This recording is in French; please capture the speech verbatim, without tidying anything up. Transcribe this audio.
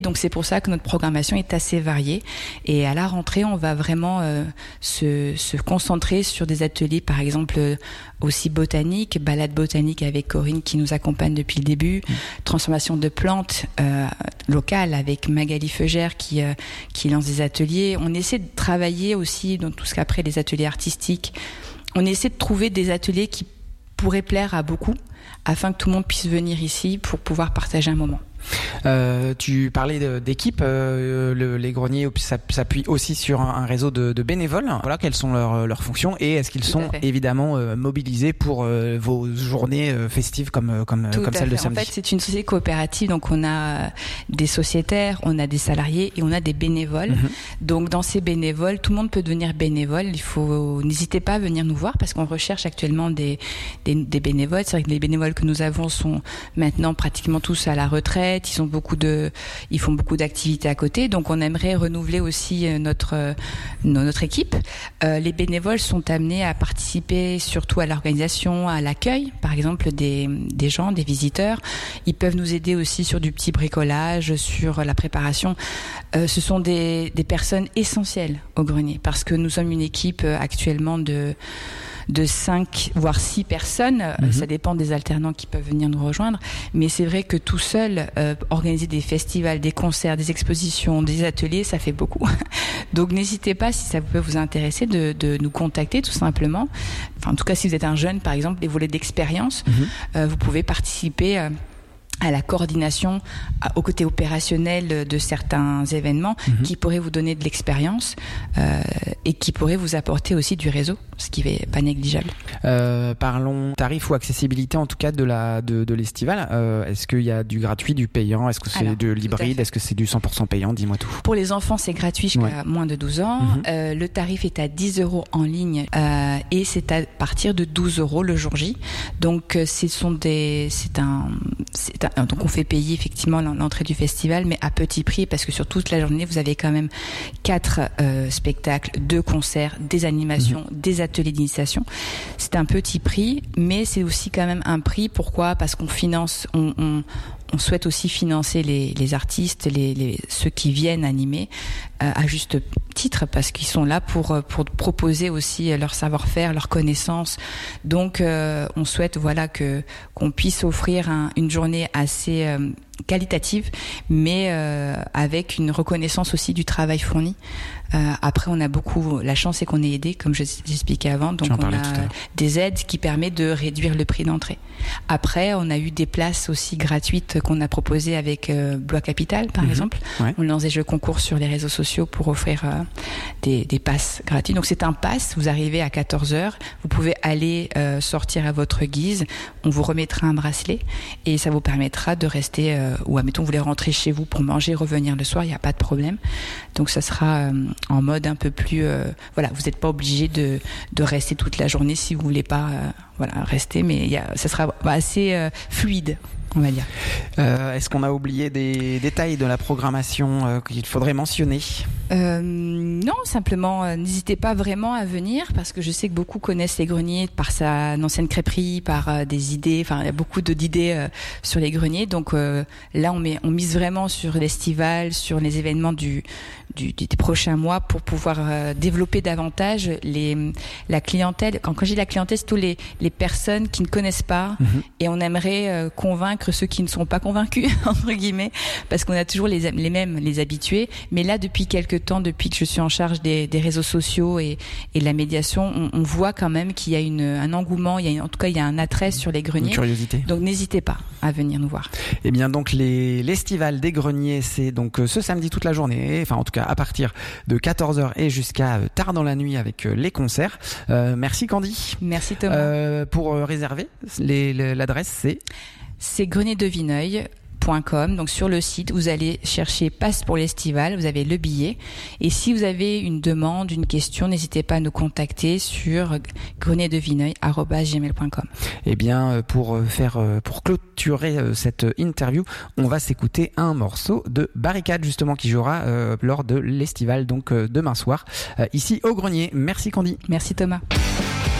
Donc c'est pour ça que notre programmation est assez variée. Et à la rentrée, on va vraiment euh, se, se concentrer sur des ateliers, par exemple euh, aussi botaniques, balade botanique avec Corinne qui nous accompagne depuis le début, mmh. transformation de plantes euh, locales avec Magali Feugère qui euh, qui lance des ateliers. On essaie de travailler aussi dans tout ce qu'après les ateliers artistiques. On essaie de trouver des ateliers qui pourraient plaire à beaucoup, afin que tout le monde puisse venir ici pour pouvoir partager un moment. Euh, tu parlais de, d'équipe, euh, le, les greniers s'appuient aussi sur un, un réseau de, de bénévoles. Voilà, quelles sont leurs, leurs fonctions et est-ce qu'ils sont évidemment euh, mobilisés pour euh, vos journées euh, festives comme, comme, comme celle de samedi? En fait, c'est une société coopérative, donc on a des sociétaires, on a des salariés et on a des bénévoles. Mm-hmm. Donc dans ces bénévoles, tout le monde peut devenir bénévole. Il faut, n'hésitez pas à venir nous voir parce qu'on recherche actuellement des, des, des bénévoles. C'est vrai que les bénévoles que nous avons sont maintenant pratiquement tous à la retraite. Ils ont beaucoup de, ils font beaucoup d'activités à côté, donc on aimerait renouveler aussi notre notre équipe. Euh, les bénévoles sont amenés à participer surtout à l'organisation, à l'accueil, par exemple des des gens, des visiteurs. Ils peuvent nous aider aussi sur du petit bricolage, sur la préparation. Euh, ce sont des des personnes essentielles au grenier parce que nous sommes une équipe actuellement de de cinq voire six personnes, mmh. ça dépend des alternants qui peuvent venir nous rejoindre, mais c'est vrai que tout seul euh, organiser des festivals, des concerts, des expositions, des ateliers, ça fait beaucoup. Donc n'hésitez pas, si ça peut vous intéresser, de, de nous contacter tout simplement. Enfin, en tout cas, si vous êtes un jeune, par exemple, des volets d'expérience, mmh. euh, vous pouvez participer euh, à la coordination, à, au côté opérationnel de certains événements mmh. qui pourraient vous donner de l'expérience euh, et qui pourraient vous apporter aussi du réseau, ce qui n'est pas négligeable. Euh, parlons tarifs ou accessibilité en tout cas de la de, de l'estival. Euh, est-ce qu'il y a du gratuit, du payant? Est-ce que c'est Alors, de l'hybride? Est-ce que c'est du cent pour cent payant? Dis-moi tout. Pour les enfants, c'est gratuit jusqu'à ouais. moins de douze ans. Mmh. Euh, le tarif est à dix euros en ligne euh, et c'est à partir de douze euros le jour J. Donc, ce sont des, c'est un, c'est un donc on fait payer effectivement l'entrée du festival, mais à petit prix parce que sur toute la journée vous avez quand même quatre euh, spectacles, deux concerts, des animations, mmh. des ateliers d'initiation. C'est un petit prix, mais c'est aussi quand même un prix. Pourquoi ? Parce qu'on finance, on, on, on souhaite aussi financer les, les artistes, les, les, ceux qui viennent animer euh, à juste titre parce qu'ils sont là pour pour proposer aussi leur savoir-faire, leurs connaissances. Donc euh, on souhaite voilà que qu'on puisse offrir un, une journée assez euh, qualitative, mais euh, avec une reconnaissance aussi du travail fourni. Euh, après, on a beaucoup la chance, c'est qu'on est aidé, comme je l'expliquais avant, donc on a des aides qui permettent de réduire le prix d'entrée. Après, on a eu des places aussi gratuites qu'on a proposées avec euh, Blois Capital, par mmh. exemple. Ouais. On lance des jeux concours sur les réseaux sociaux pour offrir euh, des, des passes gratuites. Donc c'est un pass. Vous arrivez à quatorze heures, vous pouvez aller euh, sortir à votre guise. On vous remettra un bracelet et ça vous permettra de rester. Euh, ou admettons, vous voulez rentrer chez vous pour manger, revenir le soir, il n'y a pas de problème. Donc ça sera euh, en mode un peu plus euh, voilà, vous n'êtes pas obligé de de rester toute la journée si vous voulez pas euh, voilà rester, mais il y a, ça sera bah, assez euh, fluide, on va dire. Euh, est-ce qu'on a oublié des détails de la programmation euh, qu'il faudrait mentionner? euh, Non, simplement euh, n'hésitez pas vraiment à venir parce que je sais que beaucoup connaissent les greniers par sa ancienne crêperie, par euh, des idées, enfin il y a beaucoup de, d'idées euh, sur les greniers. Donc euh, là on met on mise vraiment sur l'estival, sur les événements du Du, des prochains mois pour pouvoir euh, développer davantage les, la clientèle. Quand, quand je dis la clientèle, c'est tous les, les personnes qui ne connaissent pas mmh. et on aimerait euh, convaincre ceux qui ne sont pas convaincus, entre guillemets, parce qu'on a toujours les, les mêmes, les habitués. Mais là, depuis quelques temps, depuis que je suis en charge des, des réseaux sociaux et, et de la médiation, on, on voit quand même qu'il y a une, un engouement, il y a une, en tout cas, il y a un attrait sur les greniers. Une curiosité. Donc n'hésitez pas à venir nous voir. Eh bien, donc les, l'estival des greniers, c'est donc ce samedi toute la journée, enfin en tout cas à partir de quatorze heures et jusqu'à tard dans la nuit avec les concerts. Euh, merci Candy. Merci Thomas. Euh, pour réserver, les, l'adresse c'est C'est grenier de Vineuil point com. Donc sur le site, vous allez chercher Passe pour l'estival, vous avez le billet. Et si vous avez une demande, une question, n'hésitez pas à nous contacter sur grenier de vineuil arobase gmail point com. Eh bien, pour faire, pour clôturer cette interview, on va s'écouter un morceau de Barricade justement qui jouera euh, lors de l'estival, donc euh, demain soir, euh, ici au grenier. Merci Candy. Merci Thomas.